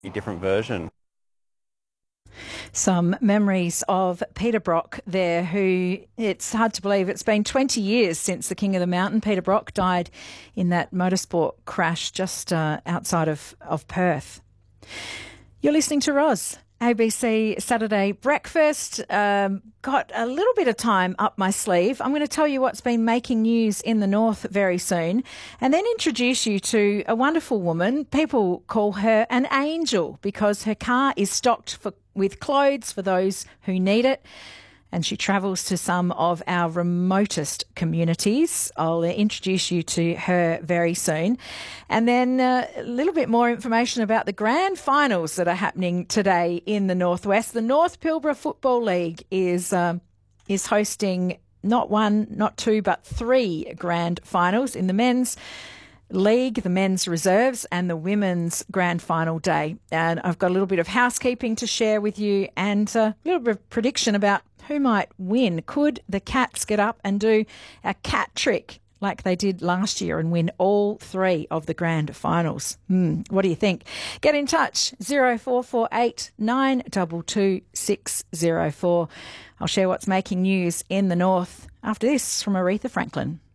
different version. Some memories of Peter Brock there, who, it's hard to believe, it's been 20 years since the King of the Mountain, Peter Brock, died in that motorsport crash just outside of Perth. You're listening to Roz, ABC Saturday Breakfast. Got a little bit of time up my sleeve. I'm going to tell you what's been making news in the north very soon, and then introduce you to a wonderful woman. People call her an angel because her car is stocked with clothes for those who need it, and she travels to some of our remotest communities. I'll introduce you to her very soon. And then a little bit more information about the grand finals that are happening today in the Northwest. The North Pilbara Football League is hosting not one, not two, but three grand finals in the men's league, the men's reserves, and the women's grand final day. And I've got a little bit of housekeeping to share with you and a little bit of prediction about who might win. Could the Cats get up and do a cat trick like they did last year and win all three of the grand finals? What do you think? Get in touch, 0448 922 604. I'll share what's making news in the north after this from Aretha Franklin.